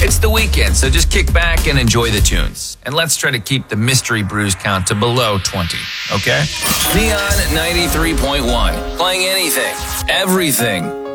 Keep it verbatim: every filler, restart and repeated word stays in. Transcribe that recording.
It's the weekend, so just kick back and enjoy the tunes. And let's try to keep the mystery brews count to below twenty, okay? Neon ninety-three point one, playing anything, everything.